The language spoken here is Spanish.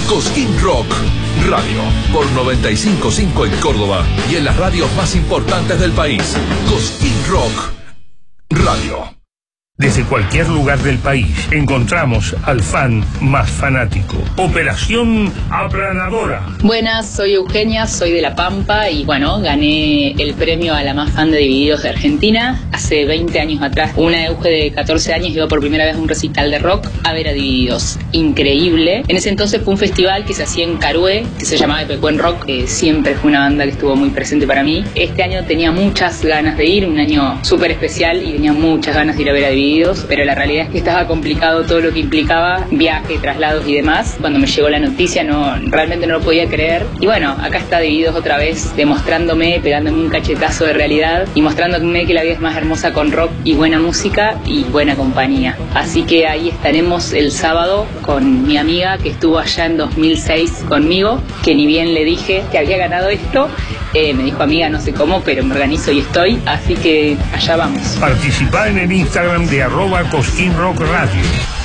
Cosquín Rock Radio, por 95.5 en Córdoba y en las radios más importantes del país. Cosquín Rock Radio. Desde cualquier lugar del país encontramos al fan más fanático. Operación Aplanadora. Buenas, soy Eugenia, soy de La Pampa y bueno, gané el premio a la más fan de Divididos de Argentina hace 20 años atrás. Una Euge de 14 años iba por primera vez a un recital de rock a ver a Divididos. Increíble. En ese entonces fue un festival que se hacía en Carué, que se llamaba Epecuen Rock, que siempre fue una banda que estuvo muy presente para mí. Este año tenía muchas ganas de ir, un año súper especial y tenía muchas ganas de ir a ver a Divididos, pero la realidad es que estaba complicado todo lo que implicaba, viaje, traslados y demás. Cuando me llegó la noticia realmente no lo podía creer. Y bueno, acá está Divididos otra vez, demostrándome, pegándome un cachetazo de realidad y mostrándome que la vida es más hermosa con rock y buena música y buena compañía. Así que ahí estaremos el sábado con mi amiga que estuvo allá en 2006 conmigo, que ni bien le dije que había ganado esto, me dijo: amiga, no sé cómo, pero me organizo y estoy, así que allá vamos. Participá en el Instagram de @Cosquín Rock Radio.